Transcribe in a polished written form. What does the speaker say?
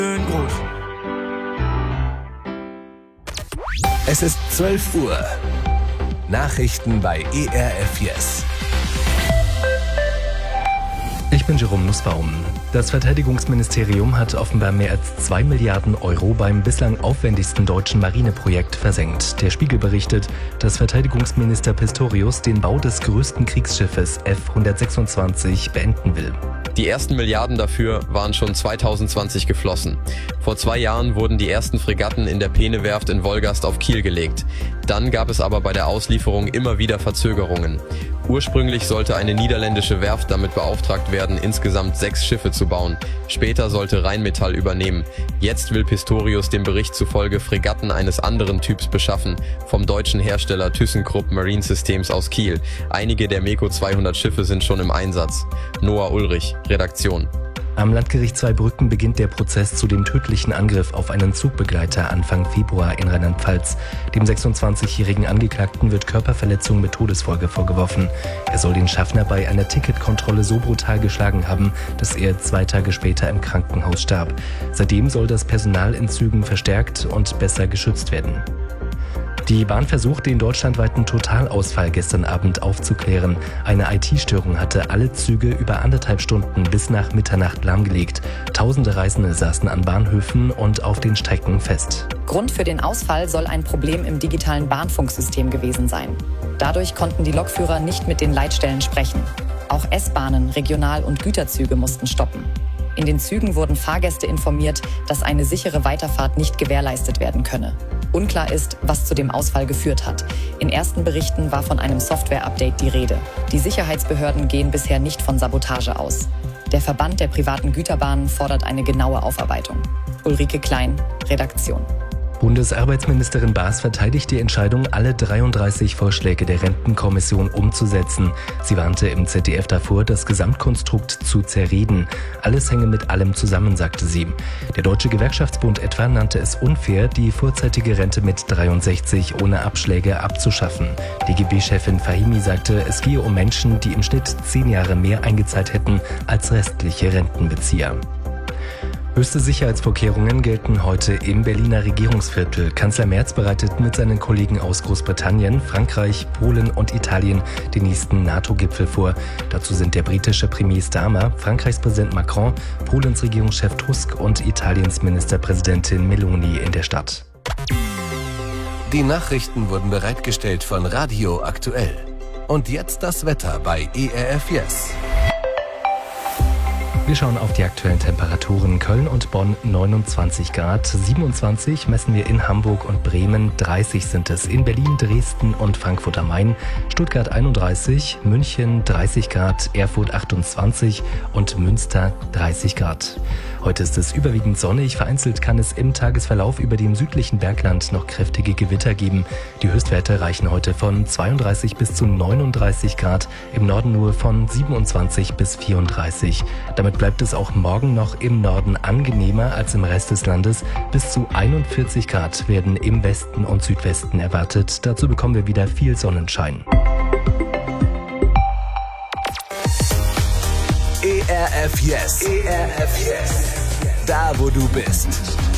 Schön groß. Es ist 12 Uhr. Nachrichten bei ERF Yes. Ich bin Jerome Nussbaum. Das Verteidigungsministerium hat offenbar mehr als 2 Milliarden Euro beim bislang aufwendigsten deutschen Marineprojekt versenkt. Der Spiegel berichtet, dass Verteidigungsminister Pistorius den Bau des größten Kriegsschiffes F-126 beenden will. Die ersten Milliarden dafür waren schon 2020 geflossen. Vor 2 Jahren wurden die ersten Fregatten in der Peene-Werft in Wolgast auf Kiel gelegt. Dann gab es aber bei der Auslieferung immer wieder Verzögerungen. Ursprünglich sollte eine niederländische Werft damit beauftragt werden, insgesamt 6 Schiffe zu bauen. Später sollte Rheinmetall übernehmen. Jetzt will Pistorius dem Bericht zufolge Fregatten eines anderen Typs beschaffen, vom deutschen Hersteller ThyssenKrupp Marine Systems aus Kiel. Einige der MEKO 200 Schiffe sind schon im Einsatz. Noah Ulrich, Redaktion. Am Landgericht Zweibrücken beginnt der Prozess zu dem tödlichen Angriff auf einen Zugbegleiter Anfang Februar in Rheinland-Pfalz. Dem 26-jährigen Angeklagten wird Körperverletzung mit Todesfolge vorgeworfen. Er soll den Schaffner bei einer Ticketkontrolle so brutal geschlagen haben, dass er 2 Tage später im Krankenhaus starb. Seitdem soll das Personal in Zügen verstärkt und besser geschützt werden. Die Bahn versucht, den deutschlandweiten Totalausfall gestern Abend aufzuklären. Eine IT-Störung hatte alle Züge über 1,5 Stunden bis nach Mitternacht lahmgelegt. Tausende Reisende saßen an Bahnhöfen und auf den Strecken fest. Grund für den Ausfall soll ein Problem im digitalen Bahnfunksystem gewesen sein. Dadurch konnten die Lokführer nicht mit den Leitstellen sprechen. Auch S-Bahnen, Regional- und Güterzüge mussten stoppen. In den Zügen wurden Fahrgäste informiert, dass eine sichere Weiterfahrt nicht gewährleistet werden könne. Unklar ist, was zu dem Ausfall geführt hat. In ersten Berichten war von einem Software-Update die Rede. Die Sicherheitsbehörden gehen bisher nicht von Sabotage aus. Der Verband der privaten Güterbahnen fordert eine genaue Aufarbeitung. Ulrike Klein, Redaktion. Bundesarbeitsministerin Baas verteidigt die Entscheidung, alle 33 Vorschläge der Rentenkommission umzusetzen. Sie warnte im ZDF davor, das Gesamtkonstrukt zu zerreden. Alles hänge mit allem zusammen, sagte sie. Der Deutsche Gewerkschaftsbund etwa nannte es unfair, die vorzeitige Rente mit 63 ohne Abschläge abzuschaffen. DGB-Chefin Fahimi sagte, es gehe um Menschen, die im Schnitt 10 Jahre mehr eingezahlt hätten als restliche Rentenbezieher. Höchste Sicherheitsvorkehrungen gelten heute im Berliner Regierungsviertel. Kanzler Merz bereitet mit seinen Kollegen aus Großbritannien, Frankreich, Polen und Italien den nächsten NATO-Gipfel vor. Dazu sind der britische Premier Starmer, Frankreichs Präsident Macron, Polens Regierungschef Tusk und Italiens Ministerpräsidentin Meloni in der Stadt. Die Nachrichten wurden bereitgestellt von Radio Aktuell. Und jetzt das Wetter bei ERF Yes. Wir schauen auf die aktuellen Temperaturen. Köln und Bonn 29 Grad, 27 messen wir in Hamburg und Bremen, 30 sind es in Berlin, Dresden und Frankfurt am Main, Stuttgart 31, München 30 Grad, Erfurt 28 und Münster 30 Grad. Heute ist es überwiegend sonnig, vereinzelt kann es im Tagesverlauf über dem südlichen Bergland noch kräftige Gewitter geben. Die Höchstwerte reichen heute von 32 bis zu 39 Grad, im Norden nur von 27 bis 34. Damit bleibt es auch morgen noch im Norden angenehmer als im Rest des Landes. Bis zu 41 Grad werden im Westen und Südwesten erwartet. Dazu bekommen wir wieder viel Sonnenschein. ERF Yes. ERF Yes. Da, wo du bist.